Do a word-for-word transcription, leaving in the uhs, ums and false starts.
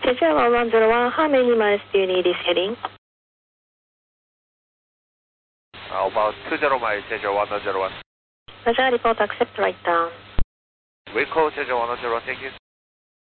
Cheja one one zero one, how many miles do you need this heading? Uh, about two zero miles, Cheja one zero one. Roger, report accept right down. We call Cheja one zero one, thank you.